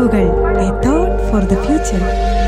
പടവുകൾ, a thought for the future.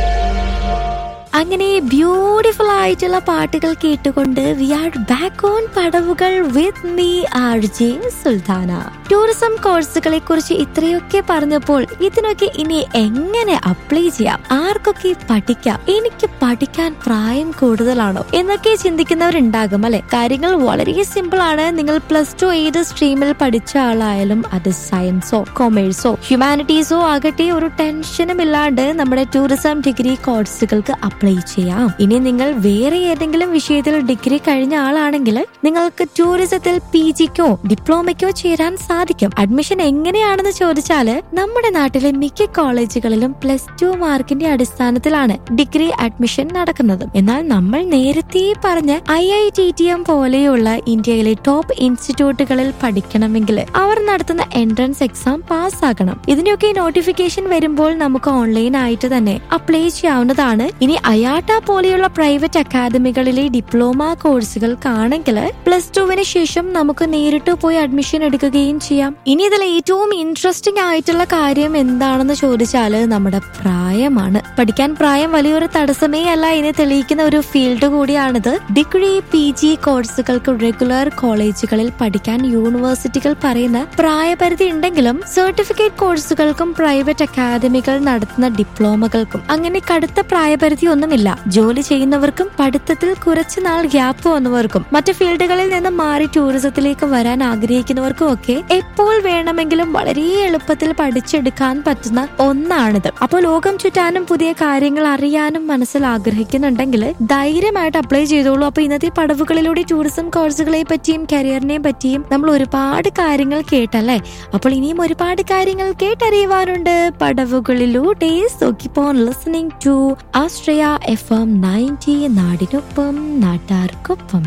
അങ്ങനെ beautiful ആയിട്ടുള്ള പാട്ടുകൾ കേട്ടുകൊണ്ട് വി ആർ ബാക്ക് ഓൺ പടവുകൾ with me RJ Sultana. Tourism കോഴ്സുകളെ കുറിച്ച് ഇത്രയൊക്കെ പറഞ്ഞപ്പോൾ ഇതിനൊക്കെ ഇനി എങ്ങനെ അപ്ലൈ ചെയ്യാം, ആർക്കൊക്കെ പഠിക്കാം, എനിക്ക് പഠിക്കാൻ പ്രായം കൂടുതലാണോ എന്നൊക്കെ ചിന്തിക്കുന്നവരുണ്ടാകും അല്ലെ. കാര്യങ്ങൾ വളരെ സിമ്പിൾ ആണ്. നിങ്ങൾ +2 ഏത് സ്ട്രീമിൽ പഠിച്ച ആളായാലും അത് സയൻസോ കൊമേഴ്സോ ഹ്യൂമാനിറ്റീസോ ആകട്ടെ, ഒരു ടെൻഷനും ഇല്ലാണ്ട് നമ്മുടെ ടൂറിസം ഡിഗ്രി കോഴ്സുകൾക്ക് അപ്ലൈ ചെയ്യാം. ഇനി നിങ്ങൾ വേറെ ഏതെങ്കിലും വിഷയത്തിൽ ഡിഗ്രി കഴിഞ്ഞ ആളാണെങ്കിൽ നിങ്ങൾക്ക് ടൂറിസത്തിൽ PGക്കോ ഡിപ്ലോമയ്ക്കോ ചേരാൻ സാധിക്കും. അഡ്മിഷൻ എങ്ങനെയാണെന്ന് ചോദിച്ചാല് നമ്മുടെ നാട്ടിലെ മിക്ക കോളേജുകളിലും +2 മാർക്കിന്റെ അടിസ്ഥാനത്തിലാണ് ഡിഗ്രി അഡ്മിഷൻ നടക്കുന്നത്. എന്നാൽ നമ്മൾ നേരത്തെ പറഞ്ഞ IITTM പോലെയുള്ള ഇന്ത്യയിലെ ടോപ്പ് ഇൻസ്റ്റിറ്റ്യൂട്ടുകളിൽ പഠിക്കണമെങ്കിൽ അവർ നടത്തുന്ന എൻട്രൻസ് എക്സാം പാസ്സാകണം. ഇതിന്റെയൊക്കെ നോട്ടിഫിക്കേഷൻ വരുമ്പോൾ നമുക്ക് ഓൺലൈൻ ആയിട്ട് തന്നെ അപ്ലൈ ചെയ്യാവുന്നതാണ്. ഇനി അയാട്ട പോലെയുള്ള പ്രൈവറ്റ് അക്കാദമികളിലെ ഡിപ്ലോമ കോഴ്സുകൾക്കാണെങ്കിൽ +2 ശേഷം നമുക്ക് നേരിട്ട് പോയി അഡ്മിഷൻ എടുക്കുകയും ചെയ്യാം. ഇനി ഇതിൽ ഏറ്റവും ഇൻട്രസ്റ്റിംഗ് ആയിട്ടുള്ള കാര്യം എന്താണെന്ന് ചോദിച്ചാല് നമ്മുടെ പ്രായമാണ്. പഠിക്കാൻ പ്രായം വലിയൊരു തടസ്സമേ അല്ല എന്ന് തെളിയിക്കുന്ന ഒരു ഫീൽഡ് കൂടിയാണിത്. ഡിഗ്രി PG കോഴ്സുകൾക്ക് റെഗുലർ കോളേജുകളിൽ പഠിക്കാൻ യൂണിവേഴ്സിറ്റികൾ പറയുന്ന പ്രായപരിധി ഉണ്ടെങ്കിലും സർട്ടിഫിക്കറ്റ് കോഴ്സുകൾക്കും പ്രൈവറ്റ് അക്കാദമികൾ നടത്തുന്ന ഡിപ്ലോമകൾക്കും അങ്ങനെ കടുത്ത പ്രായപരിധി ഒന്നുമില്ല. ജോലി ചെയ്യുന്നവർക്കും പഠിത്തത്തിൽ കുറച്ചു നാൾ ഗ്യാപ്പ് വന്നവർക്കും മറ്റു ഫീൽഡുകളിൽ നിന്ന് മാറി ടൂറിസത്തിലേക്ക് വരാൻ ആഗ്രഹിക്കുന്നവർക്കും ഒക്കെ എപ്പോൾ വേണമെങ്കിലും വളരെ എളുപ്പത്തിൽ പഠിച്ചെടുക്കാൻ പറ്റുന്ന ഒന്നാണിത്. അപ്പോൾ ലോകം ചുറ്റാനും പുതിയ കാര്യങ്ങൾ അറിയാനും മനസ്സിൽ ആഗ്രഹിക്കുന്നുണ്ടെങ്കിൽ ധൈര്യമായിട്ട് അപ്ലൈ ചെയ്തോളൂ. അപ്പൊ ഇന്നത്തെ പടവുകളിലൂടെ ടൂറിസം കോഴ്സുകളെ പറ്റിയും കരിയറിനെ പറ്റിയും നമ്മൾ ഒരുപാട് കാര്യങ്ങൾ കേട്ടല്ലേ. അപ്പോൾ ഇനിയും ഒരുപാട് കാര്യങ്ങൾ കേട്ടറിയുവാനുണ്ട് പടവുകളിലൂടെ. So keep on listening to Ashraya FM 90 നാടിനൊപ്പം നാട്ടാർക്കൊപ്പം.